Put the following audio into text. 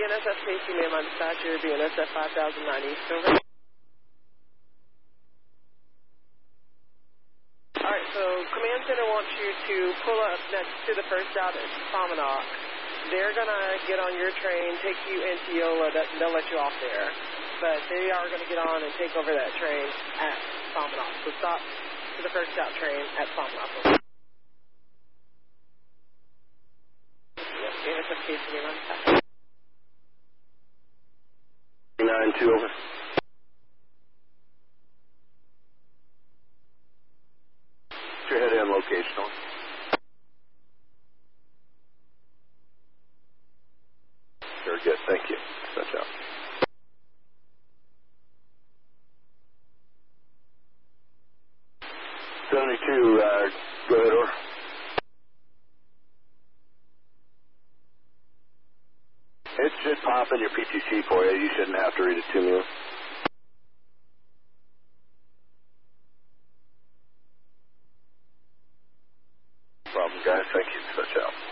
BNSF Casey, mainline dispatcher, BNSF 5009 East, over. Alright, so Command Center wants you to pull up next to the first out at Salmonock. They're going to get on your train, take you into Yola, they'll let you off there. But they are going to get on and take over that train at Salmonock. So stop to the first out train at Salmonock. Yes, BNSF Casey, mainline dispatcher. 92, over. Your head end location on. Very good, thank you. That's out. Go ahead, over. It should pop in your PTC for you. You shouldn't have to read it to me. No problem, guys. Thank you. Such out.